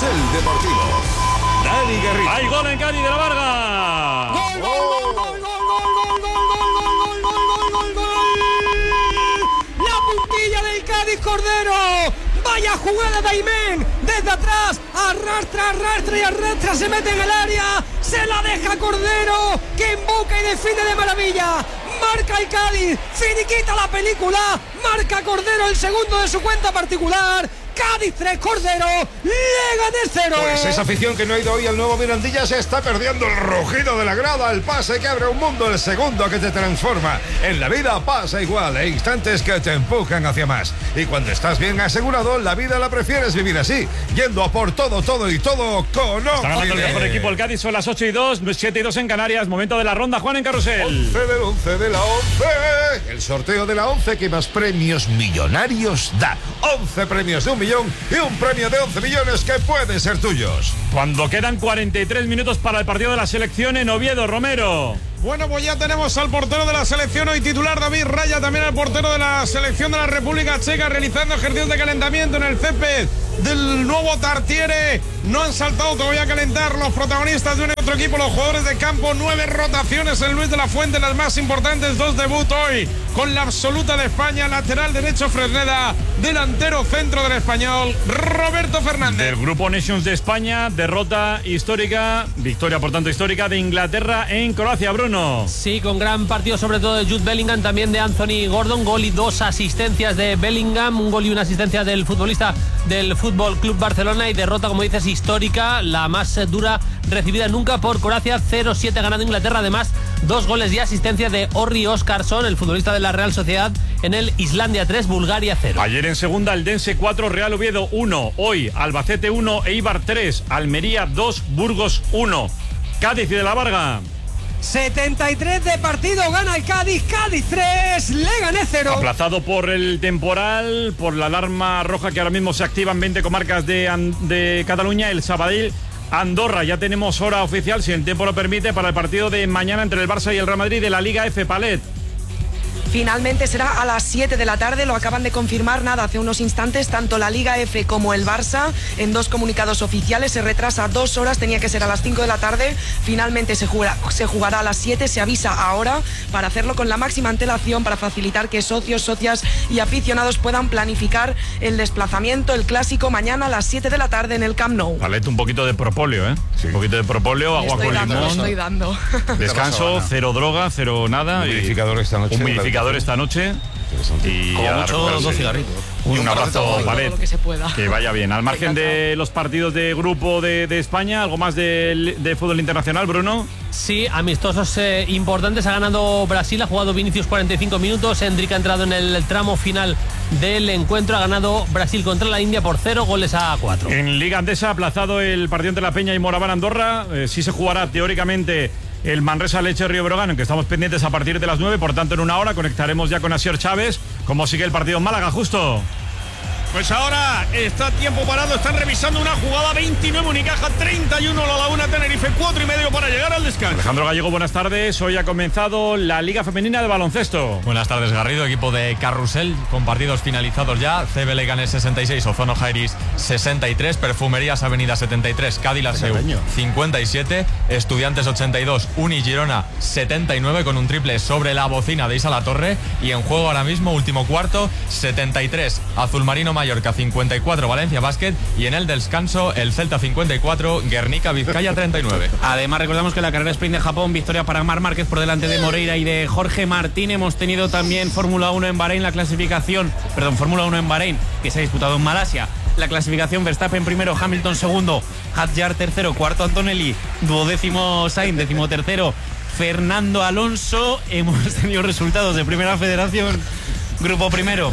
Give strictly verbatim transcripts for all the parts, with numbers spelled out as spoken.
Carrusel Deportivo. Dani Garrido. ¡Hay gol en Cádiz de la Varga! ¡Gol, gol, gol, gol, gol, gol, gol, gol, gol, gol, gol, gol! ¡La puntilla del Cádiz, Cordero! ¡Vaya jugada de Aimén! Desde atrás, arrastra, arrastra y arrastra, se mete en el área, se la deja Cordero, que emboca y define de maravilla. Marca el Cádiz, finiquita la película, marca Cordero el segundo de su cuenta particular. Cádiz tres, Cordero, Leganés cero. Pues esa afición que no ha ido hoy al nuevo Mirandilla se está perdiendo el rugido de la grada, el pase que abre un mundo, el segundo que te transforma. En la vida pasa igual, hay instantes que te empujan hacia más. Y cuando estás bien asegurado, la vida la prefieres vivir así, yendo a por todo, todo y todo con Está ganando el mejor equipo el Cádiz, son las ocho y dos, siete y dos en Canarias, momento de la ronda, Juan en Carrusel. once del once de la once, el sorteo de la once que más premios millonarios da. once premios de un millón y un premio de once millones que pueden ser tuyos. Cuando quedan cuarenta y tres minutos para el partido de la selección en Oviedo, Romero. Bueno, pues ya tenemos al portero de la selección hoy titular, David Raya, también al portero de la selección de la República Checa, realizando ejercicios de calentamiento en el césped del nuevo Tartiere. No han saltado todavía a calentar los protagonistas de un y otro equipo, los jugadores de campo. Nueve rotaciones en Luis de la Fuente, las más importantes, dos debut hoy con la absoluta de España. Lateral derecho Fresneda, delantero centro del español Roberto Fernández. Del grupo Nations de España, derrota histórica, victoria por tanto histórica de Inglaterra en Croacia, Bruno. Sí, con gran partido sobre todo de Jude Bellingham, también de Anthony Gordon, gol y dos asistencias de Bellingham, un gol y una asistencia del futbolista del Fútbol Club Barcelona, y derrota, como dices, histórica, la más dura recibida nunca por Croacia, cero siete ganando Inglaterra. Además, dos goles y asistencia de Orri Óskarsson, el futbolista de la Real Sociedad, en el Islandia tres, Bulgaria cero. Ayer en segunda, Eldense cuatro, Real Oviedo uno. Hoy, Albacete uno, Eibar tres, Almería dos, Burgos uno. Cádiz y de la Varga. setenta y tres de partido, gana el Cádiz, Cádiz tres, Leganés cero. Aplazado por el temporal, por la alarma roja que ahora mismo se activa en veinte comarcas de, de Cataluña, el Sabadell Andorra. Ya tenemos hora oficial, si el tiempo lo permite, para el partido de mañana entre el Barça y el Real Madrid de la Liga F. Palet. Finalmente será a las siete de la tarde, lo acaban de confirmar nada hace unos instantes, tanto la Liga F como el Barça, en dos comunicados oficiales. Se retrasa dos horas, tenía que ser a las cinco de la tarde, finalmente se jugará, se jugará a las siete, se avisa ahora para hacerlo con la máxima antelación, para facilitar que socios, socias y aficionados puedan planificar el desplazamiento, el clásico, mañana a las siete de la tarde en el Camp Nou. Palet, un poquito de propóleo, ¿eh? Sí. Un poquito de propóleo, agua con dando, limón. estoy dando. Descanso, cero droga, cero nada. Un humidificador esta noche. Un humidificador esta noche. Y como mucho dos cigarritos. Un, un abrazo, Palet, que, se pueda. que vaya bien. Al margen de los partidos de grupo de, de España, ¿algo más de, de fútbol internacional, Bruno? Sí, amistosos eh, importantes. Ha ganado Brasil, ha jugado Vinicius cuarenta y cinco minutos. Hendrik ha entrado en el tramo final del encuentro. Ha ganado Brasil contra la India por cero goles a cuatro. En Liga Andesa ha aplazado el partido entre La Peña y Moraván Andorra. Eh, sí se jugará teóricamente el Manresa Leche Río Brogan, en que estamos pendientes a partir de las nueve, por tanto en una hora conectaremos ya con Asier Chávez. ¿Cómo sigue el partido en Málaga, Justo? Pues ahora está tiempo parado, están revisando una jugada. Veintinueve Unicaja, treinta y uno La Laguna Tenerife, cuatro y medio para llegar al descanso. Alejandro Gallego, buenas tardes. Hoy ha comenzado la Liga Femenina de Baloncesto. Buenas tardes, Garrido, equipo de Carrusel con partidos finalizados ya. C B Leganés sesenta y seis, Ozono Jairis sesenta y tres, Perfumerías Avenida setenta y tres, Cádiz Laseu cincuenta y siete, Estudiantes ochenta y dos, Uni Girona setenta y nueve con un triple sobre la bocina de Isa La Torre. Y en juego ahora mismo, último cuarto, setenta y tres, Azulmarino Mallorca cincuenta y cuatro, Valencia Basket, y en el descanso el Celta cincuenta y cuatro, Guernica Vizcaya treinta y nueve. Además recordamos que la carrera sprint de Japón, victoria para Marc Márquez por delante de Moreira y de Jorge Martín. Hemos tenido también Fórmula uno en Bahrein, la clasificación, perdón, Fórmula uno en Bahrein, que se ha disputado en Malasia. La clasificación: Verstappen primero, Hamilton segundo, Hadjar tercero, cuarto Antonelli, duodécimo Sainz, décimo tercero Fernando Alonso. Hemos tenido resultados de Primera Federación. Grupo primero: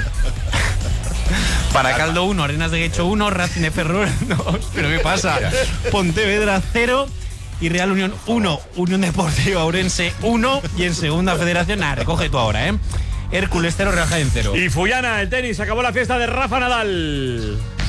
Baracaldo uno, Arenas de Guecho uno, Racing de Ferrol dos, ¿pero qué pasa? Pontevedra cero y Real Unión uno, Unión Deportiva Ourense uno, y en Segunda Federación, nada, recoge tú ahora, ¿eh? Hércules cero, Real Jaén cero. Y Fuyana, el tenis, acabó la fiesta de Rafa Nadal.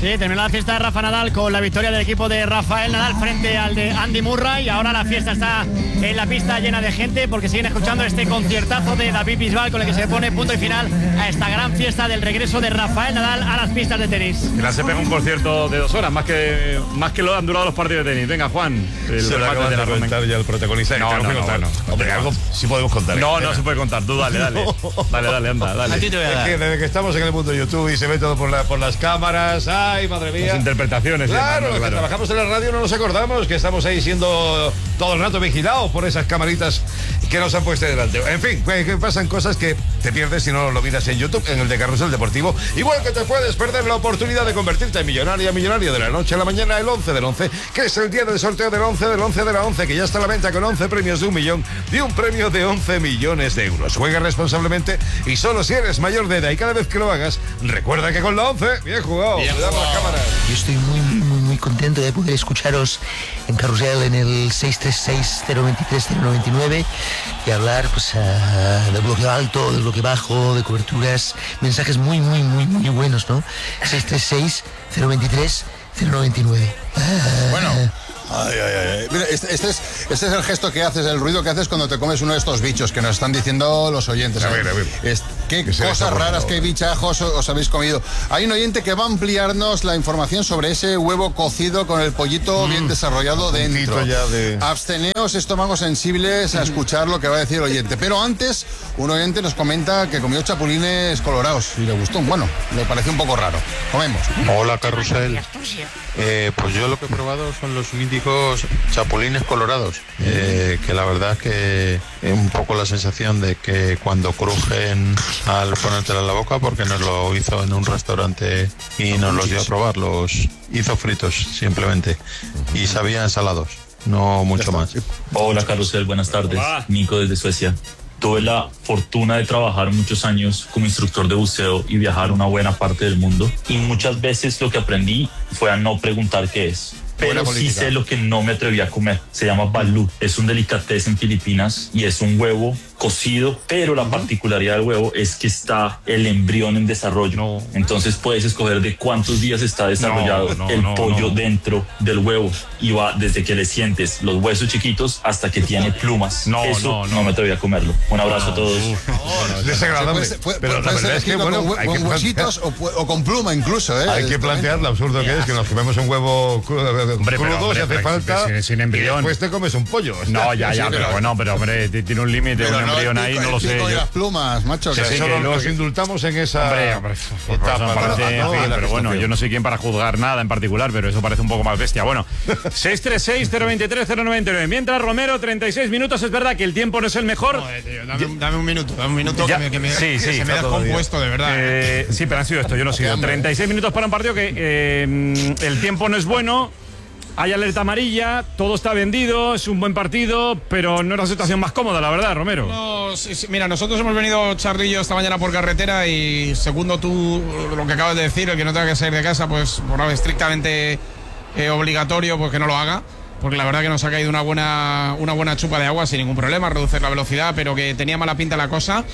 Sí, terminó la fiesta de Rafa Nadal con la victoria del equipo de Rafael Nadal frente al de Andy Murray, y ahora la fiesta está en la pista llena de gente porque siguen escuchando este conciertazo de David Bisbal con el que se pone punto y final a esta gran fiesta del regreso de Rafael Nadal a las pistas de tenis. Que se pega un concierto de dos horas, más que más que lo han durado los partidos de tenis. Venga, Juan. El se lo acaba de, de comentar ya el protagonista. No, no, no, no, bueno, no. Hombre, algo sí podemos contar. No, no se puede contar. Tú dale, dale. Dale, dale, anda, dale. A ti te voy a dar. Es que desde que estamos en el mundo de YouTube y se ve todo por, la, por las cámaras, ay, madre mía. Las interpretaciones. Claro, los claro. que trabajamos en la radio no nos acordamos que estamos ahí siendo todo el rato vigilados por esas camaritas que nos han puesto delante. En fin, que pasan cosas que te pierdes si no lo miras en YouTube, en el de Carrusel Deportivo. Igual que te puedes perder la oportunidad de convertirte en millonaria, millonario de la noche a la mañana, el once del once, que es el día del sorteo del once del once de la once, que ya está a la venta con once premios de un millón y un premio de once millones de euros. Juega responsablemente y solo si eres mayor de edad, y cada vez que lo hagas, recuerda que con la once, bien jugado, bien cuidado jugado. Las cámaras. Yo estoy muy, muy, muy contento de poder escucharos en Carrusel en el seis tres seis, cero dos tres, cero nueve nueve y hablar pues uh, del bloque alto, del bloque bajo, de coberturas, mensajes muy, muy, muy, muy buenos, ¿no? seis tres seis, cero dos tres, cero nueve nueve. Ah. Bueno. Ay, ay, ay. Mira, este, este, es, este es el gesto que haces, el ruido que haces cuando te comes uno de estos bichos que nos están diciendo los oyentes. A ver, a ver. Es, qué cosas raras, qué bichajos os, os habéis comido. Hay un oyente que va a ampliarnos la información sobre ese huevo cocido con el pollito mm, bien desarrollado dentro. Ya de... Absteneos, estómagos sensibles a escuchar lo que va a decir el oyente. Pero antes, un oyente nos comenta que comió chapulines colorados y le gustó. Bueno, le pareció un poco raro. Comemos. Hola, Carrusel. Eh, pues yo lo que he probado son los míticos chapulines colorados, eh, que la verdad es que es un poco la sensación de que cuando crujen al ponértela en la boca, porque nos lo hizo en un restaurante y nos los dio a probar, los hizo fritos simplemente y sabían salados, no mucho más. Hola Carrusel, buenas tardes. Hola. Nico desde Suecia. Tuve la fortuna de trabajar muchos años como instructor de buceo y viajar una buena parte del mundo, y muchas veces lo que aprendí fue a no preguntar qué es. Pero sí sé lo que no me atreví a comer. Se llama balú. Es un delicatessen en Filipinas y es un huevo cocido, pero la particularidad del huevo es que está el embrión en desarrollo. No. Entonces puedes escoger de cuántos días está desarrollado no, no, el no, pollo no. dentro del huevo, y va desde que le sientes los huesos chiquitos hasta que tiene plumas. No, Eso no, no. no me atreví a comerlo. Un abrazo no. a todos. Es desagradable. Pero la verdad es que, bueno, con, hay con que huesitos o, o con pluma incluso. ¿eh? Hay que plantear lo absurdo que es que nos comemos un huevo crudo, hombre, crudo pero, hombre, si hace pero, falta, sin, sin embrión. Y después te comes un pollo. No, ya, ya, sí, pero, pero bueno, pero hombre, tiene un límite, un embrión ahí, no lo sé. Y las plumas, macho. Sí, que sí, solo que nos indultamos en esa hombre, hombre, etapa. Parece, en fin, pero bueno, yo no sé quién para juzgar nada en particular, pero eso parece un poco más bestia. Bueno, seis tres seis, cero dos tres, cero nueve nueve. Mientras Romero, treinta y seis minutos. Es verdad que el tiempo no es el mejor. No, eh, tío, dame, dame un minuto, dame un minuto ya, que me, que me, sí, sí, que se me ha descompuesto, de verdad. Eh, sí, pero han sido esto, yo no he sido. treinta y seis minutos para un partido que eh, el tiempo no es bueno. Hay alerta amarilla, todo está vendido, es un buen partido, pero no era la situación más cómoda, la verdad, Romero. No, sí, sí, mira, nosotros hemos venido, Charly y yo, esta mañana por carretera, y segundo tú lo que acabas de decir, el que no tenga que salir de casa, pues por algo estrictamente eh, obligatorio, pues que no lo haga, porque la verdad que nos ha caído una buena, una buena chupa de agua sin ningún problema, reducir la velocidad, pero que tenía mala pinta la cosa.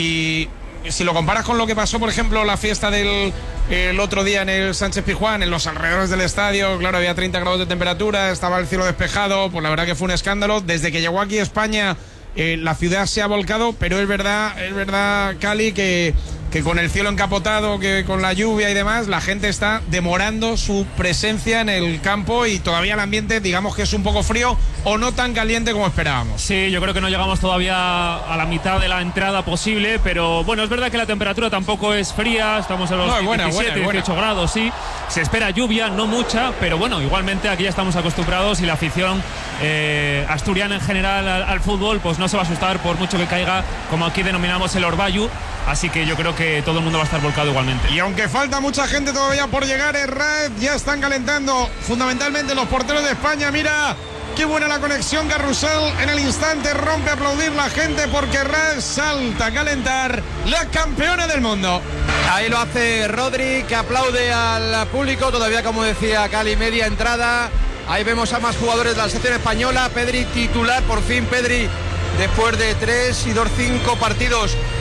Y si lo comparas con lo que pasó, por ejemplo, la fiesta del el otro día en el Sánchez Pizjuán, en los alrededores del estadio, claro, había treinta grados de temperatura, estaba el cielo despejado, pues la verdad que fue un escándalo. Desde que llegó aquí a España, eh, la ciudad se ha volcado, pero es verdad, es verdad, Cali, que, que con el cielo encapotado, que con la lluvia y demás, la gente está demorando su presencia en el campo, y todavía el ambiente, digamos que es un poco frío o no tan caliente como esperábamos. Sí, yo creo que no llegamos todavía a la mitad de la entrada posible, pero bueno, es verdad que la temperatura tampoco es fría, estamos a los no, buena, diecisiete, buena, dieciocho buena. grados, sí. Se espera lluvia, no mucha, pero bueno, igualmente aquí ya estamos acostumbrados, y la afición eh, asturiana en general al, al fútbol, pues no se va a asustar por mucho que caiga, como aquí denominamos el orvallo. Así que yo creo que todo el mundo va a estar volcado igualmente. Y aunque falta mucha gente todavía por llegar, Herrad, ya están calentando fundamentalmente los porteros de España. Mira, qué buena la conexión. Carrusel en el instante rompe a aplaudir la gente porque Herrad salta a calentar, la campeona del mundo. Ahí lo hace Rodri, que aplaude al público. Todavía, como decía Cali, media entrada. Ahí vemos a más jugadores de la selección española. Pedri titular, por fin Pedri, después de tres y dos, cinco partidos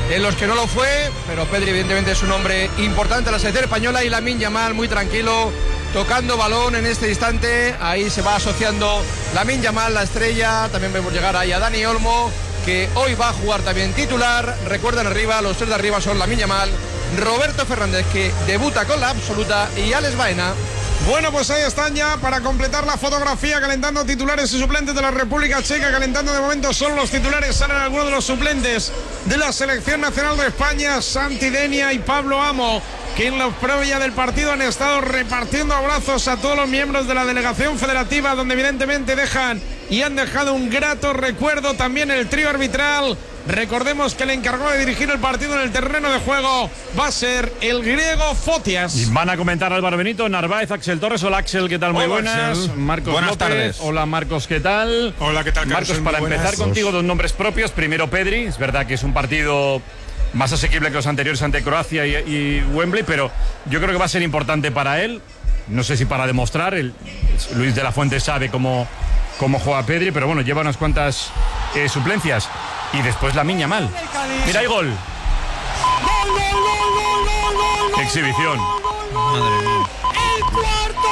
en los que no lo fue, pero Pedri evidentemente es un hombre importante en la selección española, y Lamine Yamal muy tranquilo, tocando balón en este instante. Ahí se va asociando Lamine Yamal, la estrella. También vemos llegar ahí a Dani Olmo, que hoy va a jugar también titular. Recuerden arriba, los tres de arriba son Lamine Yamal, Roberto Fernández, que debuta con la absoluta, y Alex Baena. Bueno, pues ahí están ya para completar la fotografía, calentando titulares y suplentes de la República Checa. Calentando de momento solo los titulares, salen algunos de los suplentes de la Selección Nacional de España, Santi Denia y Pablo Amo, que en la previa del partido han estado repartiendo abrazos a todos los miembros de la delegación federativa, donde evidentemente dejan y han dejado un grato recuerdo. También el trío arbitral. Recordemos que el encargado de dirigir el partido en el terreno de juego va a ser el griego Fotias. Y van a comentar Álvaro Benito, Narváez, Axel Torres. Hola Axel, ¿qué tal? Muy Hola, buenas. Axel. Marcos Buenas López. tardes. Hola Marcos, ¿qué tal? Hola, ¿qué tal, Marcos, Carlos? para Muy empezar buenas. contigo, dos nombres propios. Primero Pedri, es verdad que es un partido más asequible que los anteriores ante Croacia y, y Wembley, pero yo creo que va a ser importante para él. No sé si para demostrar, el, Luis de la Fuente sabe cómo, cómo juega Pedri, pero bueno, lleva unas cuantas eh, suplencias. Y después Lamine Yamal. Mira, hay gol. Qué exhibición. Madre mía. El cuarto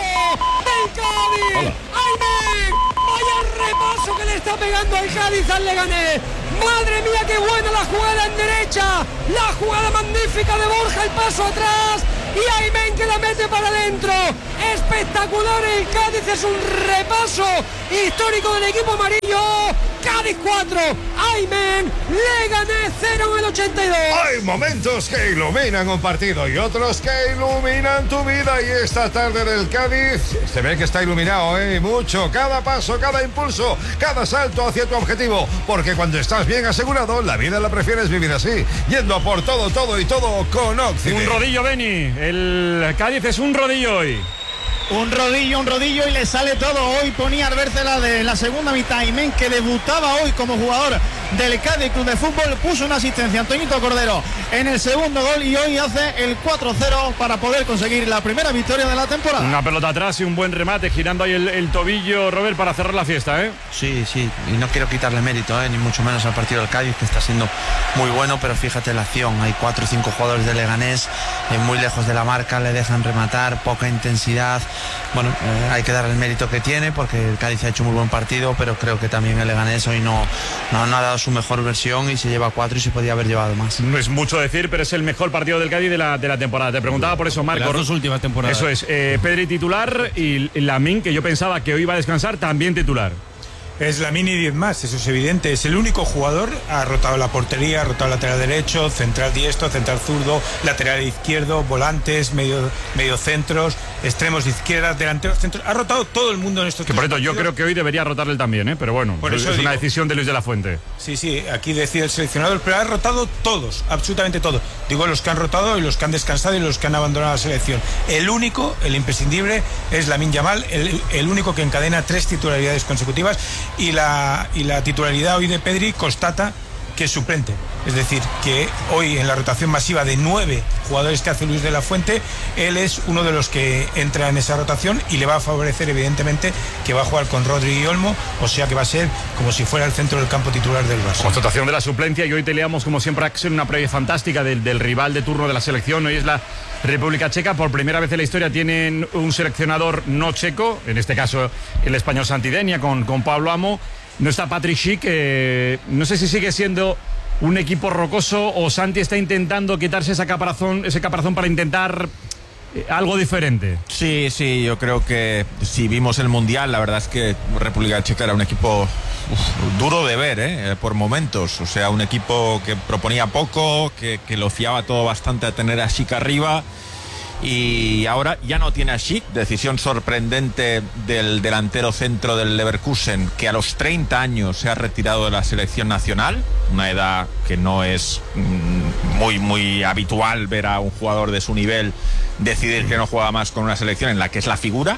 del Cádiz. Hola. ¡Aymen! Vaya repaso que le está pegando el Cádiz al Leganés. Madre mía, qué buena la jugada en derecha. La jugada magnífica de Borja, el paso atrás. Y Aymen que la mete para adentro. Espectacular el Cádiz, es un repaso histórico del equipo amarillo. Cádiz cuatro, Aymen, Leganés cero en el ochenta y dos. Hay momentos que iluminan un partido y otros que iluminan tu vida, y esta tarde del Cádiz se ve que está iluminado, ¿eh? Mucho, cada paso, cada impulso, cada salto hacia tu objetivo, porque cuando estás bien asegurado, la vida la prefieres vivir así, yendo a por todo, todo y todo con Occidente. Un rodillo, Beni. El Cádiz es un rodillo hoy. Un rodillo, un rodillo y le sale todo. Hoy ponía Arbércela de la segunda mitad. Aymen, que debutaba hoy como jugador del Cádiz Club de Fútbol, puso una asistencia a Antoñito Cordero en el segundo gol, y hoy hace el cuatro cero para poder conseguir la primera victoria de la temporada. Una pelota atrás y un buen remate, girando ahí el, el tobillo, Robert, para cerrar la fiesta, ¿eh? Sí, sí, y no quiero quitarle mérito, ¿eh? Ni mucho menos al partido del Cádiz, que está siendo muy bueno, pero fíjate la acción, hay cuatro o cinco jugadores de Leganés eh, muy lejos de la marca, le dejan rematar, poca intensidad. Bueno, eh, hay que darle el mérito que tiene, porque el Cádiz ha hecho muy buen partido, pero creo que también el Leganés hoy no, no, no ha dado su mejor versión, y se lleva cuatro y se podía haber llevado más. No es mucho decir, pero es el mejor partido del Cádiz de la, de la temporada. Te preguntaba por eso, Marco. Las dos últimas temporadas. Eso es, eh, Pedri titular y Lamine, que yo pensaba que hoy iba a descansar, también titular. Es Lamine y diez más, eso es evidente. Es el único jugador, ha rotado la portería, ha rotado lateral derecho, central diestro, central zurdo, lateral izquierdo, volantes, medio, medio centros, extremos de izquierda, delanteros, centros. Ha rotado todo el mundo en estos Que por esto yo creo que hoy debería rotarle también, ¿eh? Pero bueno, Por es eso una digo. decisión de Luis de la Fuente. Sí, sí, aquí decide el seleccionador, pero ha rotado todos, absolutamente todos. Digo, los que han rotado y los que han descansado y los que han abandonado la selección. El único, el imprescindible, es Lamine Yamal, el, el único que encadena tres titularidades consecutivas, y la, y la titularidad hoy de Pedri constata que es suplente. Es decir, que hoy en la rotación masiva de nueve jugadores que hace Luis de la Fuente, él es uno de los que entra en esa rotación, y le va a favorecer evidentemente que va a jugar con Rodri y Olmo, o sea que va a ser como si fuera el centro del campo titular del Barça. Constatación de la suplencia, y hoy te leamos como siempre, Axel, una previa fantástica del, del rival de turno de la selección. Hoy es la República Checa. Por primera vez en la historia tienen un seleccionador no checo, en este caso el español Santi Denia con, con Pablo Amo. No está Patrick Schick, eh, no sé si sigue siendo un equipo rocoso o Santi está intentando quitarse esa caparazón, ese caparazón para intentar eh, algo diferente. Sí, sí, yo creo que si vimos el Mundial, la verdad es que República Checa era un equipo uf, duro de ver, ¿eh? Por momentos. O sea, un equipo que proponía poco, que, que lo fiaba todo bastante a tener a Schick arriba. Y ahora ya no tiene a Schick, decisión sorprendente del delantero centro del Leverkusen, que a los treinta años se ha retirado de la selección nacional, una edad que no es mm, muy muy habitual ver a un jugador de su nivel decidir que no juega más con una selección en la que es la figura.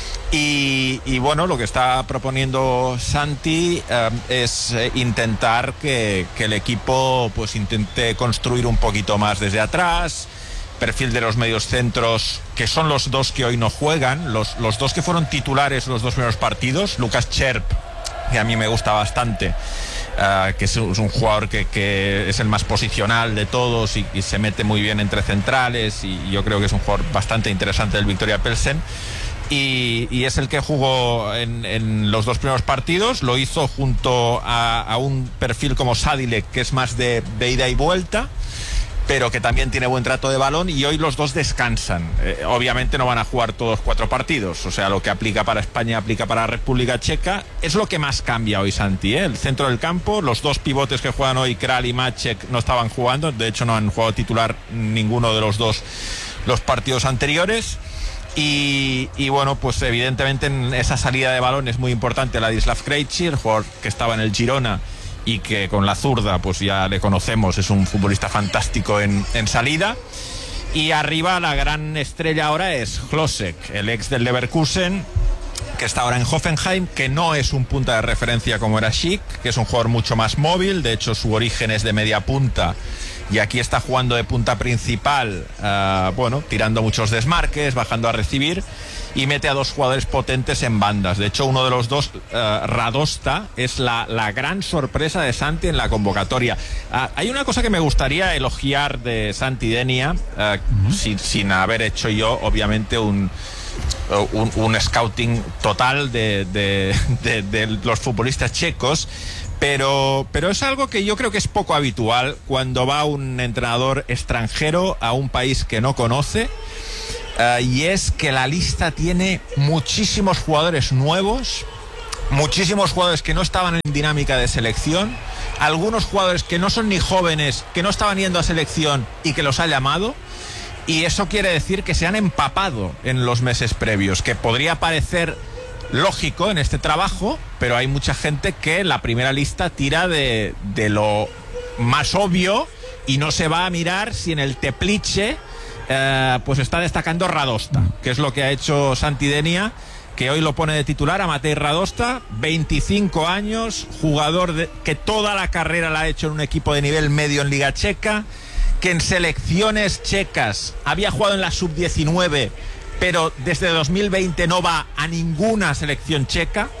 Y, y bueno, lo que está proponiendo Santi eh, es eh, intentar que, que el equipo pues intente construir un poquito más desde atrás. Perfil de los medios centros, que son los dos que hoy no juegan, los, los dos que fueron titulares los dos primeros partidos, Lucas Cherp, que a mí me gusta bastante, uh, que es un, es un jugador que, que es el más posicional de todos y, y se mete muy bien entre centrales, y, y yo creo que es un jugador bastante interesante del Victoria Pilsen. Y, y es el que jugó en, en los dos primeros partidos. Lo hizo junto a, a un perfil como Sadilek, que es más de, de ida y vuelta, pero que también tiene buen trato de balón, y hoy los dos descansan. Eh, obviamente no van a jugar todos cuatro partidos, o sea, lo que aplica para España aplica para la República Checa. Es lo que más cambia hoy, Santi, ¿eh? El centro del campo, los dos pivotes que juegan hoy, Kral y Maciek, no estaban jugando, de hecho no han jugado titular ninguno de los dos los partidos anteriores. Y, y bueno, pues evidentemente en esa salida de balón es muy importante Ladislav Krejci, el jugador que estaba en el Girona y que con la zurda pues ya le conocemos, es un futbolista fantástico en, en salida. Y arriba la gran estrella ahora es Hlosek, el ex del Leverkusen, que está ahora en Hoffenheim, que no es un punta de referencia como era Schick, que es un jugador mucho más móvil, de hecho su origen es de media punta y aquí está jugando de punta principal, uh, bueno, tirando muchos desmarques, bajando a recibir, y mete a dos jugadores potentes en bandas. De hecho, uno de los dos, uh, Radosta, es la, la gran sorpresa de Santi en la convocatoria. Uh, hay una cosa que me gustaría elogiar de Santi Denia, uh, uh-huh. sin, sin haber hecho yo, obviamente, un... Un, un scouting total de, de, de, de los futbolistas checos, pero, pero es algo que yo creo que es poco habitual cuando va un entrenador extranjero a un país que no conoce, uh, y es que la lista tiene muchísimos jugadores nuevos, muchísimos jugadores que no estaban en dinámica de selección, algunos jugadores que no son ni jóvenes, que no estaban yendo a selección y que los ha llamado. Y eso quiere decir que se han empapado en los meses previos, que podría parecer lógico en este trabajo, pero hay mucha gente que la primera lista tira de, de lo más obvio y no se va a mirar si en el Teplice eh, pues está destacando Radosta, que es lo que ha hecho Santi Denia, que hoy lo pone de titular a Matej Radosta, veinticinco años, jugador de, que toda la carrera la ha hecho en un equipo de nivel medio en Liga Checa, que en selecciones checas había jugado en la sub diecinueve, pero desde dos mil veinte no va a ninguna selección checa,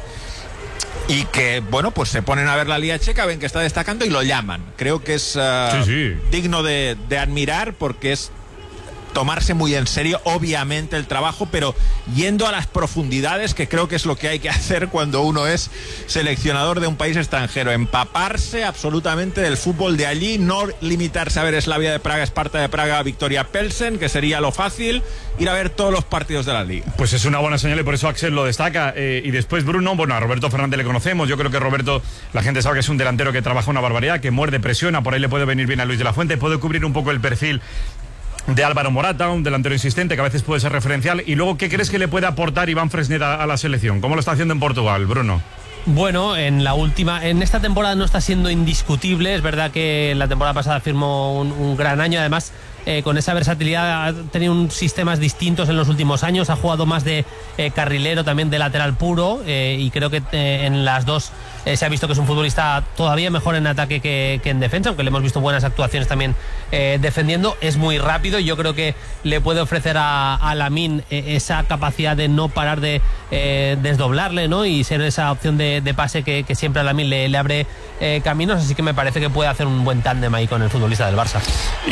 y que, bueno, pues se ponen a ver la Liga Checa, ven que está destacando y lo llaman. Creo que es uh, sí, sí. digno de, de admirar, porque es tomarse muy en serio, obviamente, el trabajo, pero yendo a las profundidades, que creo que es lo que hay que hacer cuando uno es seleccionador de un país extranjero, empaparse absolutamente del fútbol de allí, no limitarse a ver Slavia de Praga, Esparta de Praga, Victoria Pilsen, que sería lo fácil, ir a ver todos los partidos de la liga. Pues es una buena señal y por eso Axel lo destaca. Eh, y después Bruno, bueno, a Roberto Fernández le conocemos, yo creo que Roberto, la gente sabe que es un delantero que trabaja una barbaridad, que muerde, presiona, por ahí le puede venir bien a Luis de la Fuente, puede cubrir un poco el perfil de Álvaro Morata, un delantero insistente que a veces puede ser referencial. Y luego, ¿qué crees que le puede aportar Iván Fresneda a, a la selección? ¿Cómo lo está haciendo en Portugal, Bruno? Bueno, en la última, en esta temporada no está siendo indiscutible. Es verdad que la temporada pasada firmó un, un gran año, además eh, con esa versatilidad ha tenido un, sistemas distintos en los últimos años, ha jugado más de eh, carrilero, también de lateral puro, eh, y creo que eh, en las dos eh, se ha visto que es un futbolista todavía mejor en ataque que, que en defensa, aunque le hemos visto buenas actuaciones también eh, defendiendo. Es muy rápido y yo creo que le puede ofrecer a, a Lamine eh, esa capacidad de no parar de eh, desdoblarle, ¿no? Y ser esa opción de, de pase que, que siempre a Lamine le, le abre eh, caminos, así que me parece que puede hacer un buen tándem ahí con el futbolista del Barça.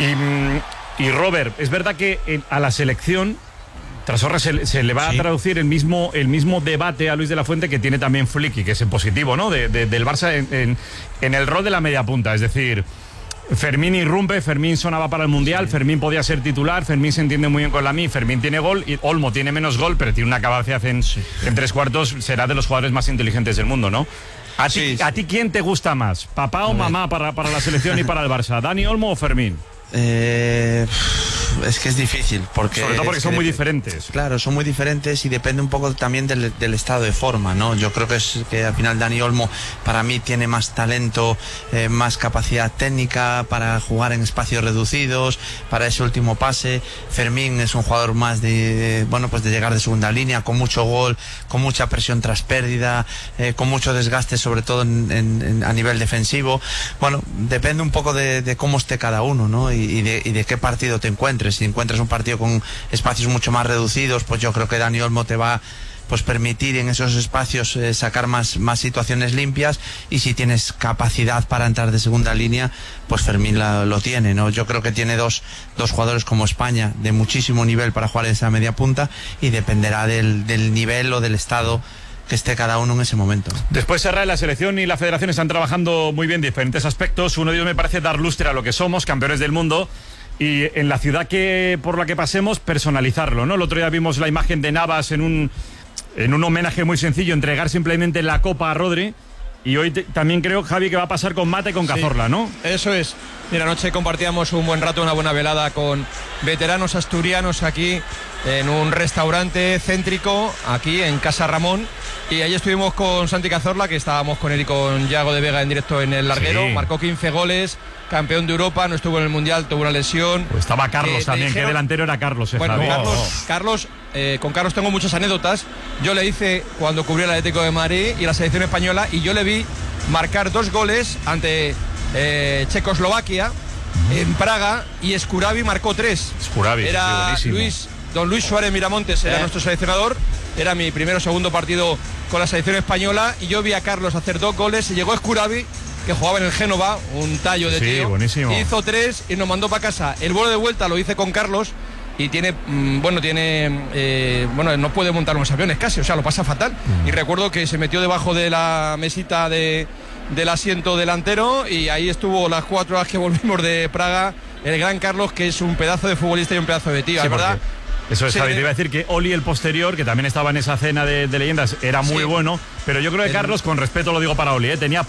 Y, y Robert, es verdad que en, a la selección Trasorra se, se le va sí. a traducir el mismo, el mismo debate a Luis de la Fuente que tiene también Flicky, que es en positivo, ¿no? De, de, del Barça en, en, en el rol de la media punta, es decir, Fermín irrumpe, Fermín sonaba para el Mundial, sí. Fermín podía ser titular, Fermín se entiende muy bien con Lamine, Fermín tiene gol, y Olmo tiene menos gol, pero tiene una capacidad en, sí. en tres cuartos, será de los jugadores más inteligentes del mundo, ¿no? ¿A, sí, ti, sí. ¿A ti quién te gusta más? ¿Papá o mamá para, para la selección y para el Barça? ¿Dani Olmo o Fermín? Eh, es que es difícil porque sobre todo porque son muy diferentes. Claro, son muy diferentes y depende un poco también del, del estado de forma, ¿no? Yo creo que es que al final Dani Olmo para mí tiene más talento, eh, más capacidad técnica para jugar en espacios reducidos, para ese último pase. Fermín es un jugador más de, bueno, pues de llegar de segunda línea, con mucho gol, con mucha presión tras pérdida, eh, con mucho desgaste, sobre todo en, en, en, a nivel defensivo. Bueno, depende un poco de, de cómo esté cada uno, ¿no? Y, y, de, y de qué partido te encuentres. encuentres. Si encuentras un partido con espacios mucho más reducidos, pues yo creo que Dani Olmo te va pues permitir en esos espacios eh, sacar más, más situaciones limpias, y si tienes capacidad para entrar de segunda línea, pues Fermín la, lo tiene, ¿no? Yo creo que tiene dos, dos jugadores como España de muchísimo nivel para jugar esa media punta, y dependerá del, del nivel o del estado que esté cada uno en ese momento. Después, Serra, la selección y la federación están trabajando muy bien diferentes aspectos. Uno de ellos me parece dar lustre a lo que somos, campeones del mundo, y en la ciudad que por la que pasemos, personalizarlo, ¿no? El otro día vimos la imagen de Navas en un en un homenaje muy sencillo, entregar simplemente la copa a Rodri, y hoy te, también creo, Javi, que va a pasar con Mata y con Cazorla, sí, ¿no? Eso es. Mira, anoche compartíamos un buen rato, una buena velada con veteranos asturianos aquí en un restaurante céntrico aquí en Casa Ramón, y ahí estuvimos con Santi Cazorla, que estábamos con él y con Yago de Vega en directo en el larguero. Sí. Marcó quince goles, campeón de Europa, no estuvo en el Mundial, tuvo una lesión. Pues estaba Carlos eh, también, dijeron, que delantero era Carlos. Eh, bueno, Javi. Carlos, oh. Carlos eh, con Carlos tengo muchas anécdotas. Yo le hice cuando cubrió el Atlético de Madrid y la selección española, y yo le vi marcar dos goles ante eh, Checoslovaquia en Praga, y Scuravi marcó tres. Scuravi, era sí, Luis, don Luis Suárez Miramontes era eh. nuestro seleccionador. Era mi primero o segundo partido con la selección española, y yo vi a Carlos hacer dos goles, y llegó Scuravi, que jugaba en el Génova, un tallo de sí, tío, buenísimo. Hizo tres y nos mandó para casa. El vuelo de vuelta lo hice con Carlos, y tiene, mmm, bueno, tiene, eh, bueno, no puede montar unos aviones casi, o sea, lo pasa fatal. Mm. Y recuerdo que se metió debajo de la mesita de, del asiento delantero, y ahí estuvo las cuatro horas que volvimos de Praga, el gran Carlos, que es un pedazo de futbolista y un pedazo de tío, sí, es verdad. Eso es, sí, Javi, te iba a decir que Oli, el posterior, que también estaba en esa cena de, de leyendas, era muy sí. bueno, pero yo creo que Carlos, con respeto lo digo para Oli, ¿eh? tenía